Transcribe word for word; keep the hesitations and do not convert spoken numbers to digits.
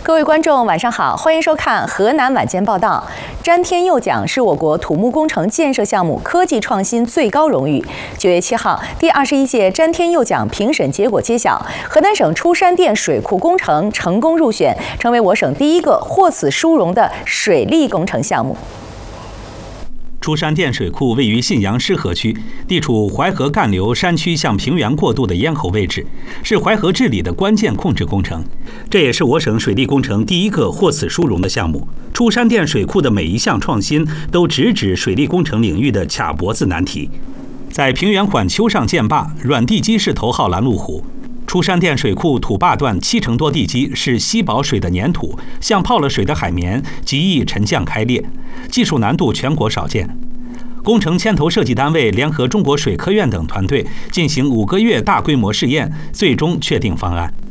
各位观众，晚上好，欢迎收看河南晚间报道。詹天佑奖是我国土木工程建设项目科技创新最高荣誉。九月七号，第二十一届詹天佑奖评审结果揭晓，河南省出山店水库工程成功入选，成为我省第一个获此殊荣的水利工程项目。 出山店水库位于信阳湿河区，地处淮河干流山区向平原过渡的咽喉位置，是淮河治理的关键控制工程。这也是我省水利工程第一个获此殊荣的项目。出山店水库的每一项创新，都直指水利工程领域的卡脖子难题。在平原缓丘上建坝，软地基是头号拦路虎。 出山店水库土坝段七成多地基是吸饱水的粘土，像泡了水的海绵，极易沉降开裂，技术难度全国少见。工程牵头设计单位联合中国水科院等团队进行五个月大规模试验，最终确定方案。